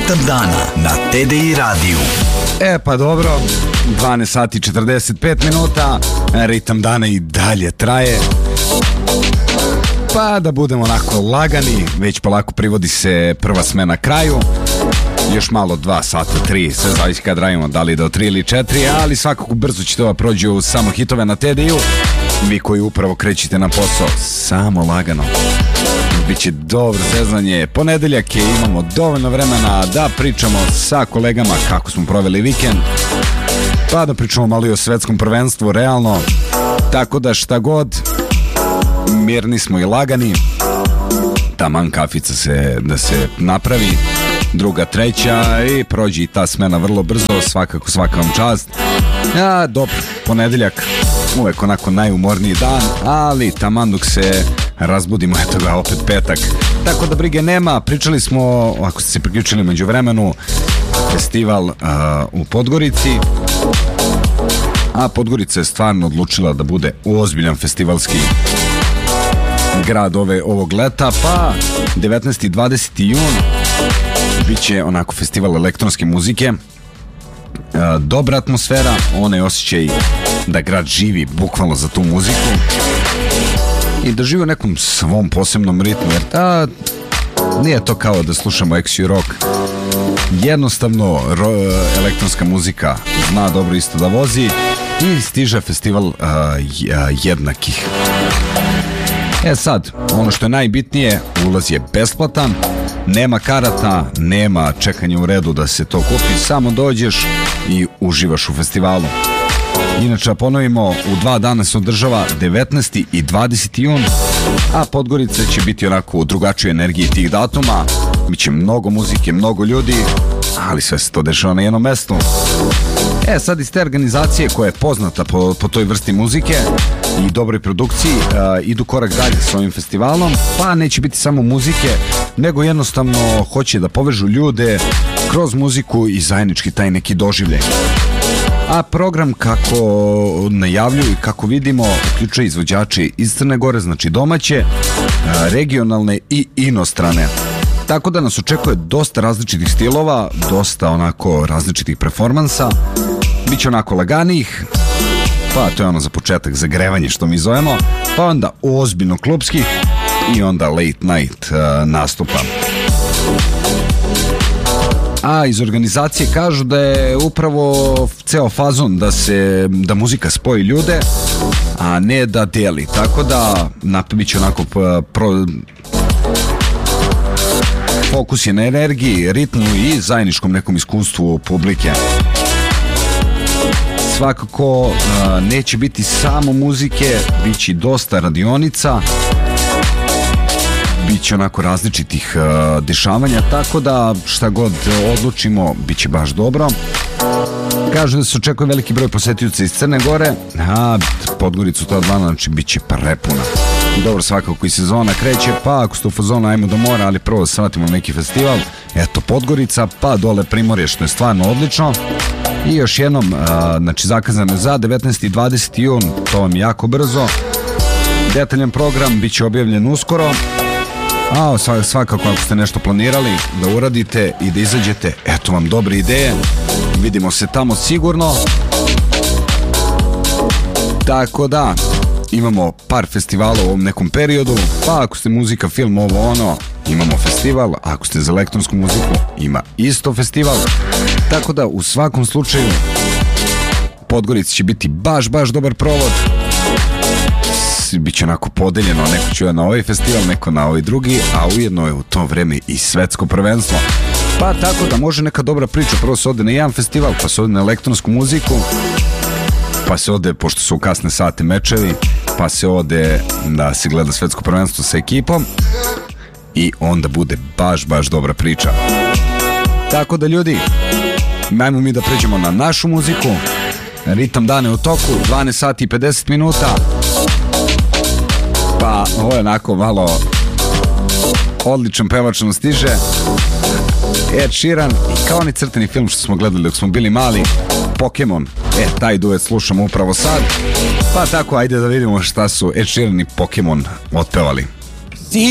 Ritam dana na TDI radiju. Pa dobro, 12 sati 45 minuta, ritam dana i dalje traje. Pa da budemo onako lagani, već polako privodi se prva smena kraju. Još malo 2 sata, 3, sve zavisi kad radimo, da li do 3 ili 4, ali svakako brzo ćete ova prođu uz samo hitove na TDI-u. Vi koji upravo krećete na posao, samo lagano. Biće dobro zezanje, ponedeljak je, imamo dovoljno vremena da pričamo sa kolegama kako smo proveli vikend, pa da pričamo malo i o svetskom prvenstvu, realno, tako da šta god, mirni smo i lagani, taman kafica da se napravi, druga, treća i prođe i ta smena vrlo brzo, svakako svaka vam čast. Dobro, ponedeljak, uvek onako najumorniji dan, ali taman dok se razbudimo, eto ga, opet petak. Tako da brige nema, pričali smo, ako ste se priključili među vremenu, festival u Podgorici, a Podgorica je stvarno odlučila da bude ozbiljan festivalski grad ovog leta, pa 19. i 20. jun bit će onako festival elektronske muzike, dobra atmosfera, onaj osjećaj da grad živi bukvalno za tu muziku i da živi u nekom svom posebnom ritmu, jer nije to kao da slušamo XU rock, jednostavno elektronska muzika zna dobro isto da vozi i stiže festival jednakih. Sad, ono što je najbitnije, ulaz je besplatan, nema karata, nema čekanja u redu da se to kupi, samo dođeš i uživaš u festivalu. Inače, ponovimo, u 2 dana se održava 19. i 20. jun, a Podgorica će biti onako u drugačijoj energiji tih datuma, biće mnogo muzike, mnogo ljudi, ali sve se to dešava na jednom mestu. Sad iz te organizacije koja je poznata po toj vrsti muzike i dobroj produkciji, idu korak dalje s ovim festivalom, pa neće biti samo muzike, nego jednostavno hoće da povežu ljude kroz muziku i zajednički taj neki doživljaj. A program, kako najavljuju i kako vidimo, uključuje izvođače iz Crne Gore, znači domaće, regionalne i inostrane. Tako da nas očekuje dosta različitih stilova, dosta onako različitih performansa, bit će onako laganijih, pa to je ono za početak zagrevanje što mi zovemo, pa onda ozbiljno klubskih i onda late night nastupa. A iz organizacije kažu da je upravo ceo fazon da muzika spoji ljude, a ne da deli, tako da bit će onako fokus je na energiji, ritmu i zajedničkom nekom iskustvu publike. Svakako neće biti samo muzike, bit će dosta radionica, bit će onako različitih dešavanja, tako da šta god odlučimo, bit će baš dobro. Kažu da se očekuje veliki broj posetioca iz Crne Gore, a Podgoricu ta 2 dana, znači bit će prepuna. Dobro, svakako i sezona kreće, pa ako ste u fazonu ajmo do mora, ali prvo da se vratimo na neki festival, eto Podgorica, pa dole Primorje, što je stvarno odlično. I još jednom, znači zakazano je za 19. i 20. jun, to vam je jako brzo. Detaljan program bit će objavljen uskoro, a svakako ako ste nešto planirali da uradite i da izađete, eto vam dobre ideje, vidimo se tamo sigurno. Tako da imamo par festivala u ovom nekom periodu, pa ako ste muzika, film, ovo ono, imamo festival, a ako ste za elektronsku muziku, ima isto festival, tako da u svakom slučaju Podgorica će biti baš dobar provod, biće onako podeljeno, neko će na ovaj festival, neko na ovaj drugi, a ujedno je u to vreme i svetsko prvenstvo, pa tako da može neka dobra priča, prvo se ode na jedan festival, pa se ode na elektronsku muziku, pa se ode, pošto su u kasne sate mečevi, pa se ode da se gleda svetsko prvenstvo sa ekipom i onda bude baš dobra priča. Tako da ljudi, ajmo mi da pređemo na našu muziku. Ritam dana je u toku, 12 sati i 50 minuta, pa ovo je onako malo odličan pevač nam stiže, Ed Sheeran, i kao onaj crteni film što smo gledali dok smo bili mali, Pokemon, taj duet slušamo upravo sad, pa tako ajde da vidimo šta su Ed Sheeran i Pokemon otpevali.